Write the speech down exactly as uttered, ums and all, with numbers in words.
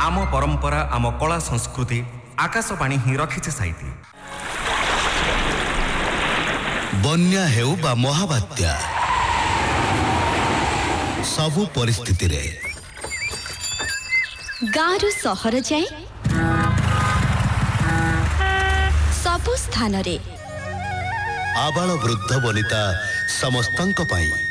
आम परंपरा आम कला संस्कृति आकाशवाणी ही रखिছে साइती। बन्या हेउ बा महाबात्या सबु परिस्थिति रे गाँव सहर जाए सबु स्थान रे आबाल वृद्ध वनिता समस्तंक पाई